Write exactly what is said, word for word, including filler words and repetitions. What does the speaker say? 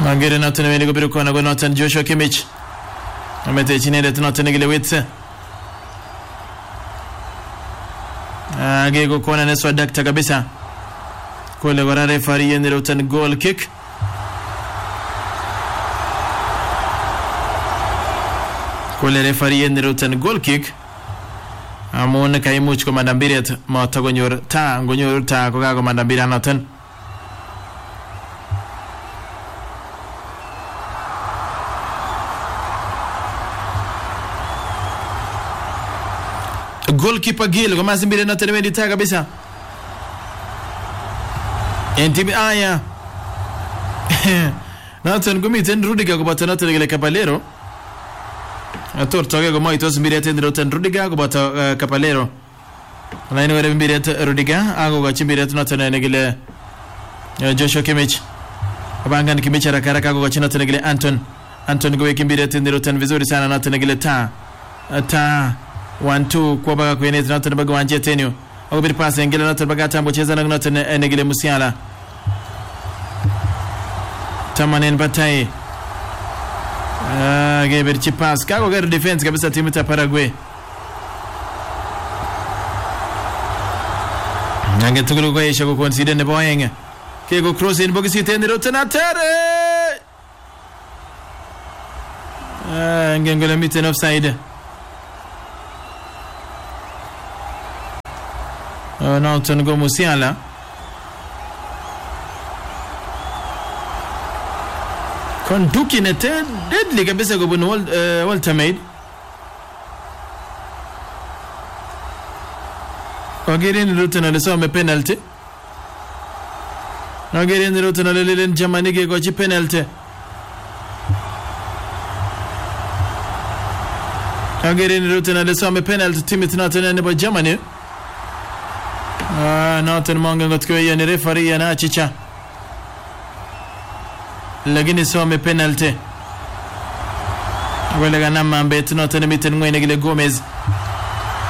Magere noton wende ko biro kona go noton Joshua Kimmich. Amete chinede noton gile witse. Age go kona ne swadakta kabisa. Kule gora referee yende noton goal kick. Kule referee yende noton goal kick. Amon kaimuch ko mandambiret ma tagonyor ta ngonyor ta ko ga ko mandambira noton. Goalkeeper Gil kama zimbire na telemedi ta kabisa. Entibi aya. Nathan gumiten Rudiger ko bata Nathan gele Caballero. Ator toge ko moito zimbire ten Nathan Rudiger ko bata Caballero. Na ino were zimbire Rudiger ago ga zimbire Nathan gele Joshua Kimmich. Abangan Kimmich haraka haraka ko china Nathan gele Anton. Anton go kimbire ten Nathan vizuri sana Nathan gele ta. Ta one two kwa baga kwenye Nathan baga wanje tenyo akubiri pasi ngile Nathan baga tambo cheza na Nathan enegile Musiala Tamanen Batai ah geber chipas kago ger defense kabisa timu ta Paraguay nange tugulu kwa isha ko consider ne boyenga kego cross in bogisi tende Nathan tere ah ngengole mitten offside. Uh, Nathan go Musiala Konduki nete deadly kabisa go bunu uh, Walter Maid Ogerin Luton alisoma penalty Ogerin Luton alilelen Germany ge go chi penalty Ogerin Luton alisoma penalty Timothy Nathan ne ba Germany. Ah, Nathan Manga ngotko yani referee ana chicha. Lakini some penalty. Wala gana mambe Nathan miten ngwene gile Gomez.